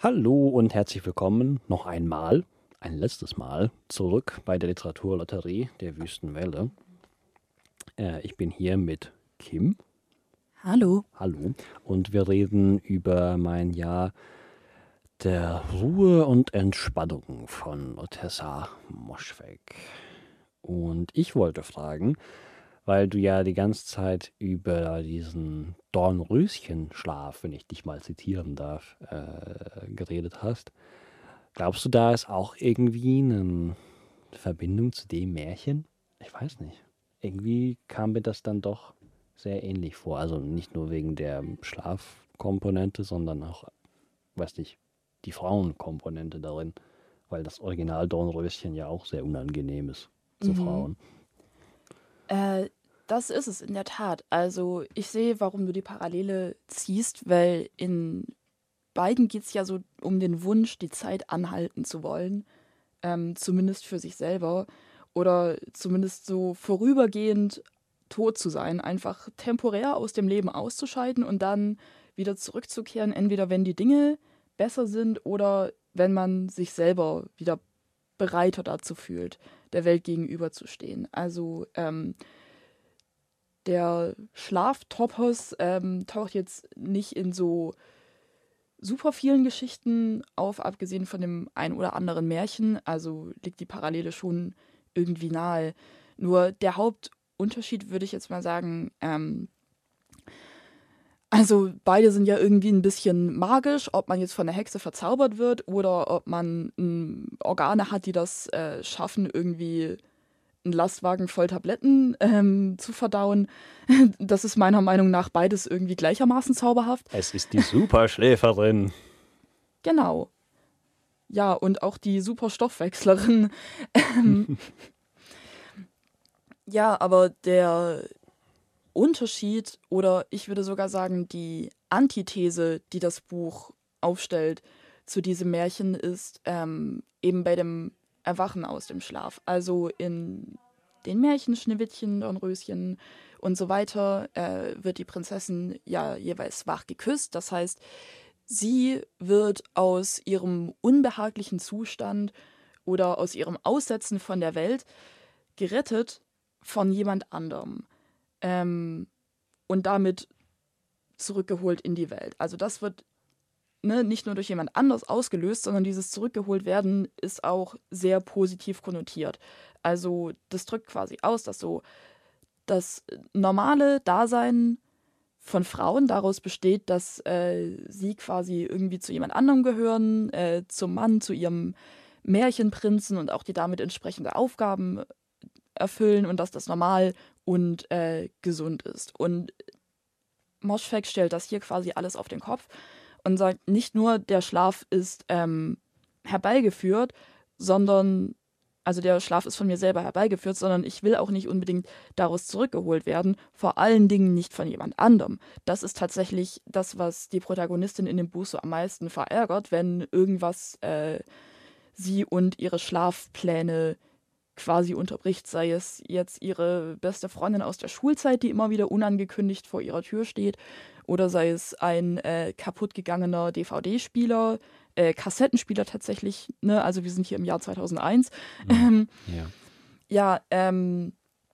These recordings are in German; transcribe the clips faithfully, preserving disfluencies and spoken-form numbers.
Hallo und herzlich willkommen noch einmal, ein letztes Mal, zurück bei der Literaturlotterie der Wüstenwelle. Äh, ich bin hier mit Kim. Hallo. Hallo. Und wir reden über mein Jahr der Ruhe und Entspannung von Ottessa Moschweg. Und ich wollte fragen, weil du ja die ganze Zeit über diesen Dornröschenschlaf, wenn ich dich mal zitieren darf, äh, geredet hast. Glaubst du, da ist auch irgendwie eine Verbindung zu dem Märchen? Ich weiß nicht. Irgendwie kam mir das dann doch sehr ähnlich vor. Also nicht nur wegen der Schlafkomponente, sondern auch, weiß nicht, die Frauenkomponente darin. Weil das Original Dornröschen ja auch sehr unangenehm ist zu Mhm. Frauen. Äh, Das ist es in der Tat. Also ich sehe, warum du die Parallele ziehst, weil in beiden geht es ja so um den Wunsch, die Zeit anhalten zu wollen, ähm, zumindest für sich selber oder zumindest so vorübergehend tot zu sein, einfach temporär aus dem Leben auszuscheiden und dann wieder zurückzukehren, entweder wenn die Dinge besser sind oder wenn man sich selber wieder bereiter dazu fühlt, der Welt gegenüberzustehen. Also ähm, der Schlaftopos ähm, taucht jetzt nicht in so super vielen Geschichten auf, abgesehen von dem ein oder anderen Märchen. Also liegt die Parallele schon irgendwie nahe. Nur der Hauptunterschied würde ich jetzt mal sagen, ähm, also beide sind ja irgendwie ein bisschen magisch, ob man jetzt von der Hexe verzaubert wird oder ob man ähm, Organe hat, die das äh, schaffen, irgendwie einen Lastwagen voll Tabletten ähm, zu verdauen. Das ist meiner Meinung nach beides irgendwie gleichermaßen zauberhaft. Es ist die Superschläferin. Genau. Ja, und auch die Superstoffwechslerin. Ähm, ja, aber der Unterschied oder ich würde sogar sagen, die Antithese, die das Buch aufstellt zu diesem Märchen, ist ähm, eben bei dem Erwachen aus dem Schlaf. Also in den Märchen, Schneewittchen, Dornröschen und so weiter äh, wird die Prinzessin ja jeweils wach geküsst. Das heißt, sie wird aus ihrem unbehaglichen Zustand oder aus ihrem Aussetzen von der Welt gerettet von jemand anderem. Ähm, und damit zurückgeholt in die Welt. Also das wird ne, nicht nur durch jemand anders ausgelöst, sondern dieses zurückgeholt werden ist auch sehr positiv konnotiert. Also das drückt quasi aus, dass so das normale Dasein von Frauen daraus besteht, dass äh, sie quasi irgendwie zu jemand anderem gehören, äh, zum Mann, zu ihrem Märchenprinzen und auch die damit entsprechende Aufgaben erfüllen und dass das normal und äh, gesund ist. Und Moschfegh stellt das hier quasi alles auf den Kopf und sagt, nicht nur der Schlaf ist ähm, herbeigeführt, sondern, also der Schlaf ist von mir selber herbeigeführt, sondern ich will auch nicht unbedingt daraus zurückgeholt werden, vor allen Dingen nicht von jemand anderem. Das ist tatsächlich das, was die Protagonistin in dem Buch so am meisten verärgert, wenn irgendwas äh, sie und ihre Schlafpläne quasi unterbricht, sei es jetzt ihre beste Freundin aus der Schulzeit, die immer wieder unangekündigt vor ihrer Tür steht, oder sei es ein äh, kaputtgegangener D V D-Spieler, äh, Kassettenspieler tatsächlich, ne? Also wir sind hier im Jahr zweitausendeins. Hm. Ähm, Ja. ja, ähm,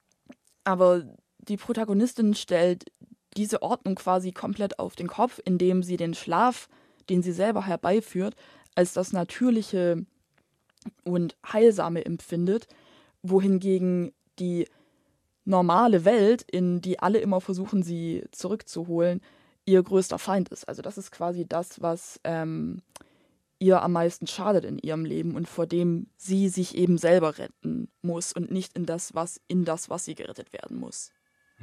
aber die Protagonistin stellt diese Ordnung quasi komplett auf den Kopf, indem sie den Schlaf, den sie selber herbeiführt, als das Natürliche und Heilsame empfindet, wohingegen die normale Welt, in die alle immer versuchen, sie zurückzuholen, ihr größter Feind ist. Also das ist quasi das, was ähm, ihr am meisten schadet in ihrem Leben und vor dem sie sich eben selber retten muss und nicht in das, was in das, was sie gerettet werden muss.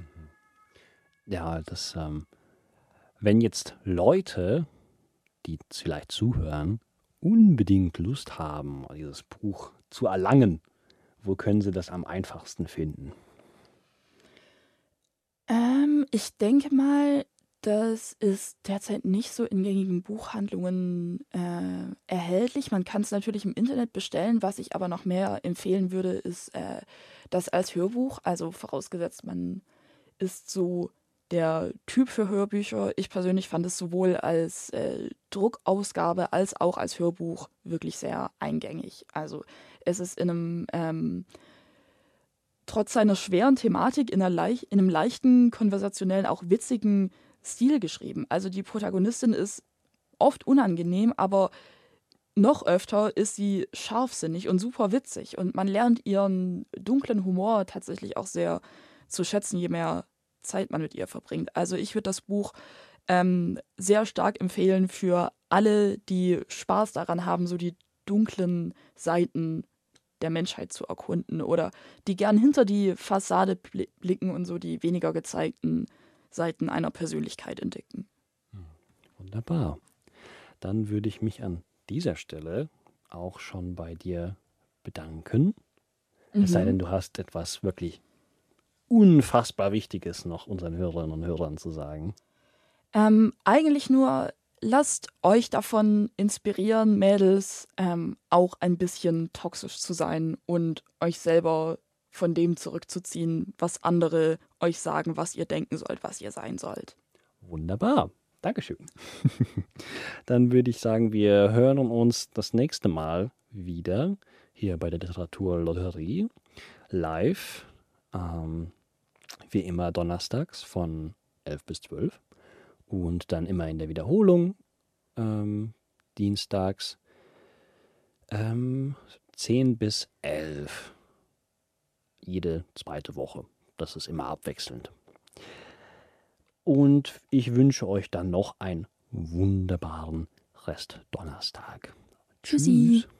Ja, das, ähm, wenn jetzt Leute, die vielleicht zuhören, unbedingt Lust haben, dieses Buch zu erlangen, wo können sie das am einfachsten finden? Ähm, ich denke mal, das ist derzeit nicht so in gängigen Buchhandlungen äh, erhältlich. Man kann es natürlich im Internet bestellen. Was ich aber noch mehr empfehlen würde, ist äh, das als Hörbuch. Also vorausgesetzt, man ist so der Typ für Hörbücher. Ich persönlich fand es sowohl als äh, Druckausgabe als auch als Hörbuch wirklich sehr eingängig. Also es ist in einem, ähm, trotz seiner schweren Thematik, in, einer leicht, in einem leichten, konversationellen, auch witzigen Stil geschrieben. Also die Protagonistin ist oft unangenehm, aber noch öfter ist sie scharfsinnig und super witzig. Und man lernt ihren dunklen Humor tatsächlich auch sehr zu schätzen, je mehr Zeit man mit ihr verbringt. Also ich würde das Buch ähm, sehr stark empfehlen für alle, die Spaß daran haben, so die dunklen Seiten der Menschheit zu erkunden oder die gern hinter die Fassade bli- blicken und so die weniger gezeigten Seiten einer Persönlichkeit entdecken. Wunderbar. Dann würde ich mich an dieser Stelle auch schon bei dir bedanken. Es sei Mhm. denn, du hast etwas wirklich unfassbar Wichtiges noch unseren Hörerinnen und Hörern zu sagen. Ähm, eigentlich nur, lasst euch davon inspirieren, Mädels, ähm, auch ein bisschen toxisch zu sein und euch selber von dem zurückzuziehen, was andere euch sagen, was ihr denken sollt, was ihr sein sollt. Wunderbar. Dankeschön. Dann würde ich sagen, wir hören uns das nächste Mal wieder hier bei der Literaturlotterie live. Ähm, wie immer donnerstags von elf bis zwölf und dann immer in der Wiederholung ähm, dienstags ähm, zehn bis elf. Jede zweite Woche. Das ist immer abwechselnd. Und ich wünsche euch dann noch einen wunderbaren Rest Donnerstag. Tschüssi. Tschüss.